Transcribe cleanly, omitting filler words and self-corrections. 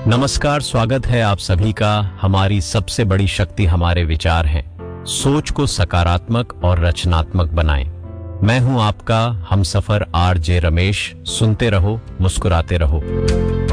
नमस्कार, स्वागत है आप सभी का। हमारी सबसे बड़ी शक्ति हमारे विचार हैं। सोच को सकारात्मक और रचनात्मक बनाएं। मैं हूं आपका हमसफर आरजे रमेश। सुनते रहो, मुस्कुराते रहो।